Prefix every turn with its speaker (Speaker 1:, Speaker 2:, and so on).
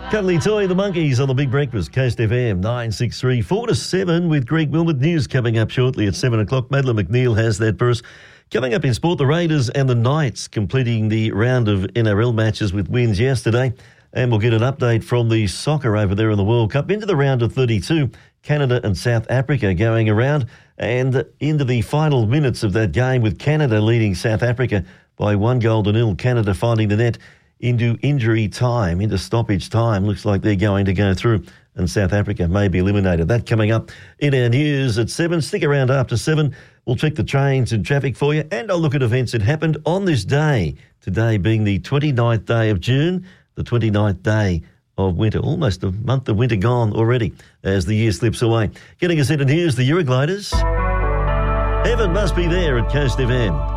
Speaker 1: Cuddly Toy, the Monkeys on the Big Breakfast, Coast FM 963, 4 to 7 with Greg Wilmot. News coming up shortly at 7 o'clock. Madeline McNeil has that for us. Coming up in sport, the Raiders and the Knights completing the round of NRL matches with wins yesterday. And we'll get an update from the soccer over there in the World Cup into the round of 32. Canada and South Africa going around and into the final minutes of that game with Canada leading South Africa by 1-0. Canada finding the net into injury time, into stoppage time. Looks like they're going to go through and South Africa may be eliminated. That coming up in our news at 7. Stick around after 7. We'll check the trains and traffic for you, and I'll look at events that happened on this day. Today being the 29th day of June, the 29th day of winter. Almost a month of winter gone already as the year slips away. Getting us into news, the Eurogliders. Heaven must be there at Coast FM.